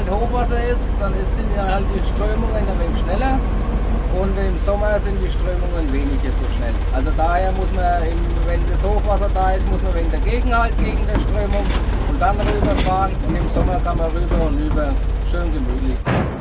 halt Hochwasser ist, dann sind ja halt die Strömungen ein wenig schneller und im Sommer sind die Strömungen weniger so schnell. Also daher muss man, wenn das Hochwasser da ist, muss man wegen der Gegenhalt gegen der Strömung und dann rüberfahren und im Sommer kann man rüber und über schön gemütlich.